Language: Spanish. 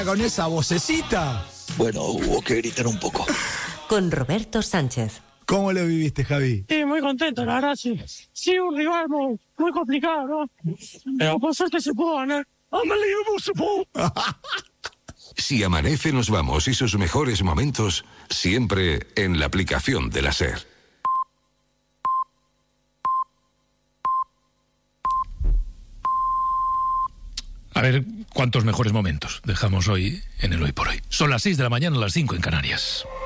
Con esa vocecita. Bueno, hubo que gritar un poco. Con Roberto Sánchez. ¿Cómo lo viviste, Javi? Sí, muy contento, la verdad, sí. Sí, un rival muy complicado, ¿no? Pero por suerte se pudo ganar. Si amanece, nos vamos y sus mejores momentos siempre en la aplicación de la SER. A ver cuántos mejores momentos dejamos hoy en el Hoy por Hoy. Son las 6 de la mañana, las 5 en Canarias.